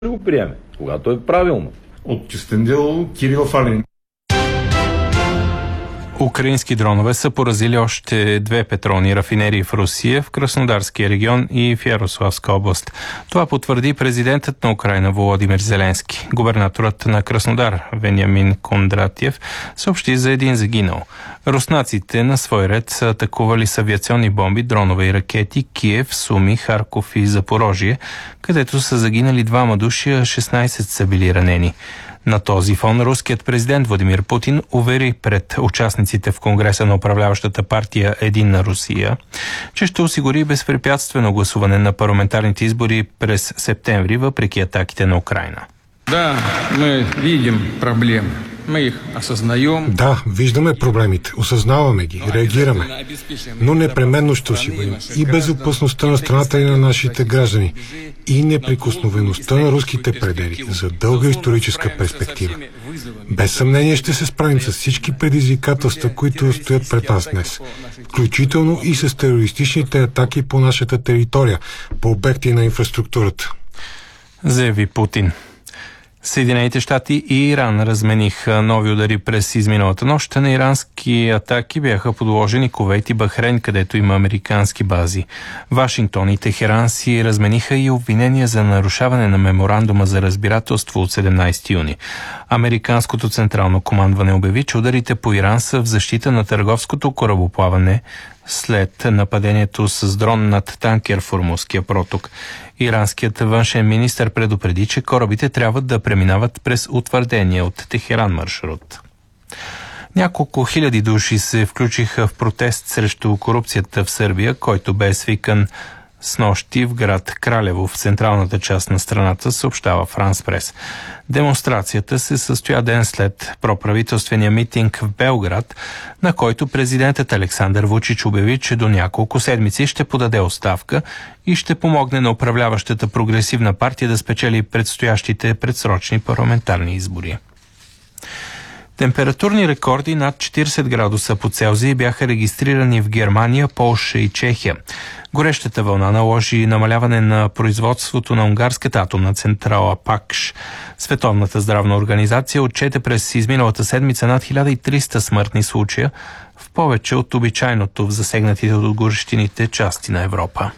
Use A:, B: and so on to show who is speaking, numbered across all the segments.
A: го приеме, когато е правилно.
B: От Кюстендил Кирил Фалин.
C: Украински дронове са поразили още 2 петролни рафинерии в Русия, в Краснодарския регион и в Ярославска област. Това потвърди президентът на Украйна Володимир Зеленски. Губернаторът на Краснодар Вениамин Кондратиев съобщи за един загинал. Руснаците на свой ред са атакували с авиационни бомби, дронове и ракети Киев, Суми, Харков и Запорожие, където са загинали 2 души, а 16 са били ранени. На този фон руският президент Владимир Путин увери пред участниците в Конгреса на управляващата партия Единна Русия, че ще осигури безпрепятствено гласуване на парламентарните избори през септември, въпреки атаките на Украйна.
D: Да, мы видим проблемы. Мы их осознаем.
E: Да, виждаме проблемите, осъзнаваме ги, реагираме, но непременно ще осигурим и безопасността на страната и на нашите граждани, и неприкосновеността на руските предели за дълга историческа перспектива. Без съмнение ще се справим с всички предизвикателства, които стоят пред нас днес, включително и с терористичните атаки по нашата територия, по обекти на инфраструктурата.
C: Заяви Путин. Съединените щати и Иран размениха нови удари през изминалата нощ. На ирански атаки бяха подложени Кувейт и Бахрейн, където има американски бази. Вашингтон и Техеран си размениха и обвинения за нарушаване на меморандума за разбирателство от 17 юни. Американското централно командване обяви, че ударите по Иран са в защита на търговското корабоплаване след нападението с дрон над танкер в Ормузския проток. Иранският външен министър предупреди, че корабите трябва да преминават през утвърдения от Техеран маршрут. Няколко хиляди души се включиха в протест срещу корупцията в Сърбия, който бе свикан снощи в град Кралево в централната част на страната, съобщава Франс Прес. Демонстрацията се състоя ден след проправителствения митинг в Белград, на който президентът Александър Вучич обяви, че до няколко седмици ще подаде оставка и ще помогне на управляващата прогресивна партия да спечели предстоящите предсрочни парламентарни избори. Температурни рекорди над 40 градуса по Целзий бяха регистрирани в Германия, Полша и Чехия. Горещата вълна наложи намаляване на производството на унгарската атомна централа ПАКШ. Световната здравна организация отчете през изминалата седмица над 1300 смъртни случая, в повече от обичайното в засегнатите от горещините части на Европа.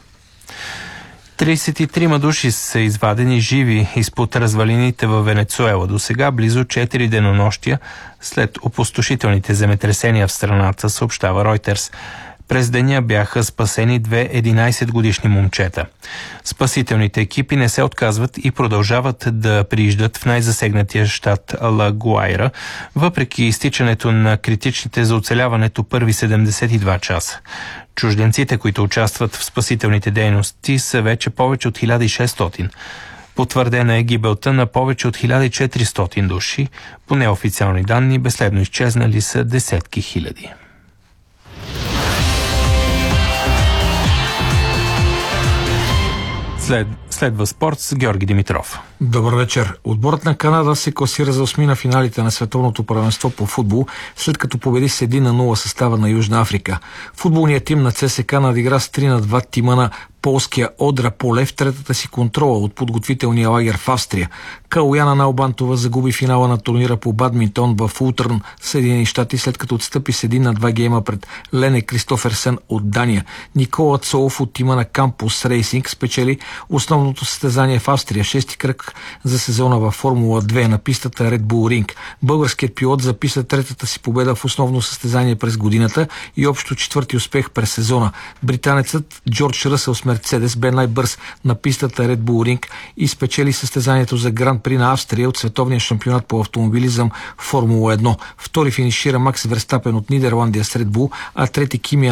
C: 33 души са извадени живи изпод развалините във Венецуела. До сега близо 4 денонощия след опустошителните земетресения в страната, съобщава Ройтерс. През деня бяха спасени 2 11-годишни момчета. Спасителните екипи не се отказват и продължават да прииждат в най-засегнатия щат Ла Гуайра, въпреки изтичането на критичните за оцеляването първи 72 часа. Чужденците, които участват в спасителните дейности, са вече повече от 1600. Потвърдена е гибелта на повече от 1400 души. По неофициални данни безследно изчезнали са десетки хиляди. Следва спорт с Георги Димитров.
F: Добър вечер. Отборът на Канада се класира за 8 на финалите на световното първенство по футбол, след като победи с 1-0 състава на Южна Африка. Футболният тим на ЦСКА надигра с 3-2 тима на полския Одра Поле в третата си контрола от подготвителния лагер в Австрия. Калуяна Налбантова загуби финала на турнира по бадминтон в Ултърн, Съединени щати, след като отстъпи с 1-2 гейма пред Лене Кристоферсен от Дания. Никола Цолов от тима на Кампус Рейсинг спечели основното състезание в Австрия, 6-ти кръг за сезона във Формула 2 на пистата Red Bull Ring. Българският пилот записа третата си победа в основно състезание през годината и общо 4-ти успех през сезона. Британецът Джордж Ръсъл с Мерцедес бе най-бърз на пистата Red Bull Ring и спечели състезанието за Гран При на Австрия от световния шампионат по автомобилизъм Формула 1. Втори финишира Макс Верстапен от Нидерландия с Red Bull, а трети Кими